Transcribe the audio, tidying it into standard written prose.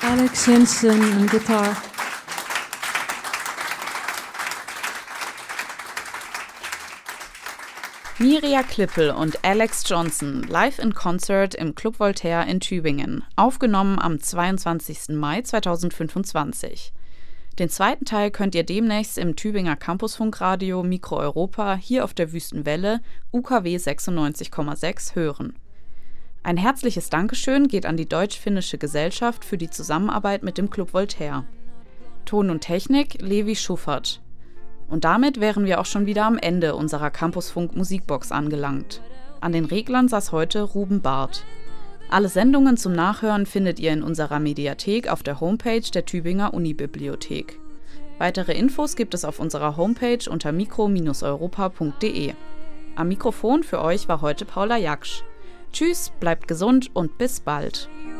Alex Jensen on guitar. Mirja Klippel und Alex Johnson live in Concert im Club Voltaire in Tübingen, aufgenommen am 22. Mai 2025. Den zweiten Teil könnt ihr demnächst im Tübinger Campusfunkradio Mikro Europa hier auf der Wüstenwelle UKW 96,6 hören. Ein herzliches Dankeschön geht an die Deutsch-Finnische Gesellschaft für die Zusammenarbeit mit dem Club Voltaire. Ton und Technik Levi Schuffert. Und damit wären wir auch schon wieder am Ende unserer Campusfunk Musikbox angelangt. An den Reglern saß heute Ruben Barth. Alle Sendungen zum Nachhören findet ihr in unserer Mediathek auf der Homepage der Tübinger Unibibliothek. Weitere Infos gibt es auf unserer Homepage unter mikro-europa.de. Am Mikrofon für euch war heute Paula Jaksch. Tschüss, bleibt gesund und bis bald.